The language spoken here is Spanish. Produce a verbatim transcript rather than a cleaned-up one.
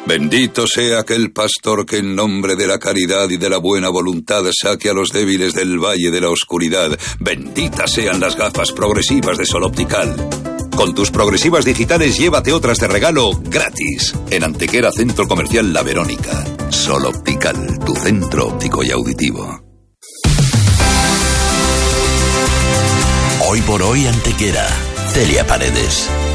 Bendito sea aquel pastor que en nombre de la caridad y de la buena voluntad saque a los débiles del valle de la oscuridad. Benditas sean las gafas progresivas de Sol Optical. Con tus progresivas digitales llévate otras de regalo gratis. En Antequera, Centro Comercial La Verónica. Sol Optical, tu centro óptico y auditivo. Hoy por hoy Antequera. Celia Paredes.